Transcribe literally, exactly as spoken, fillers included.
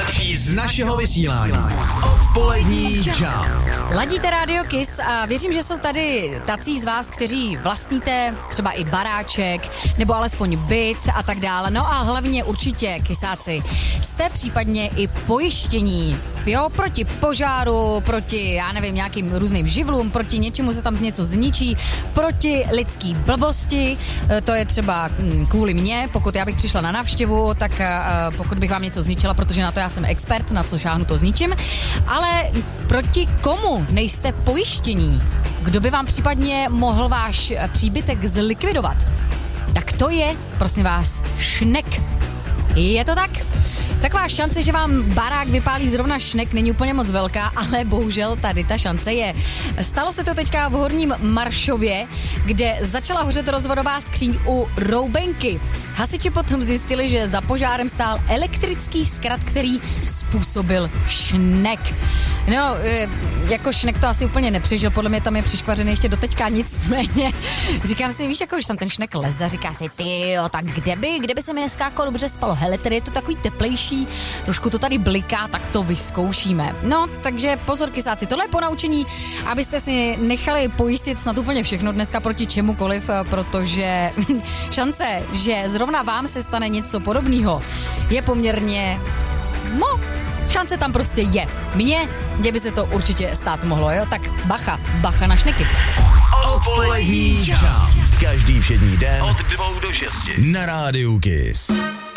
nejlepší z našeho vysílání. Odpolední Jam. Ladíte Radio Kiss a věřím, že jsou tady tací z vás, kteří vlastníte třeba i baráček, nebo alespoň byt a tak dále. No a hlavně určitě, kysáci, jste případně i pojištění. Jo, proti požáru, proti, já nevím, nějakým různým živlům, proti něčemu se tam z něco zničí, proti lidský blbosti, to je třeba kvůli mně, pokud já bych přišla na návštěvu, tak pokud bych vám něco zničila, protože na to já jsem expert, na co šáhnu, to zničím, ale proti komu nejste pojištění? Kdo by vám případně mohl váš příbytek zlikvidovat? Tak to je, prosím vás, šnek. Je to tak? Taková šance, že vám barák vypálí zrovna šnek, není úplně moc velká, ale bohužel tady ta šance je. Stalo se to teďka v Horním Maršově, kde začala hořet rozvodová skříň u Roubenky. Hasiči potom zjistili, že za požárem stál elektrický zkrat, který způsobil šnek. No, jako šnek to asi úplně nepřežil, podle mě tam je přiškvařený ještě doteďka, nicméně. Říkám si, víš, jako když tam ten šnek leze, říká si, ty jo, tak kde by, kde by se mi dneska jako dobře spalo? Hele, tady je to takový teplejší, trošku to tady bliká, tak to vyzkoušíme. No, takže pozor, kysáci, tohle je ponaučení, abyste si nechali pojistit snad úplně všechno dneska proti čemukoliv, protože šance, že zrovna vám se stane něco podobného, je poměrně, no, šance tam prostě je. Mně, mně by se to určitě stát mohlo, jo? Tak bacha, bacha na šneky. Odpolední Jam. Každý všední den od dvou do šesti na Rádiu Kiss.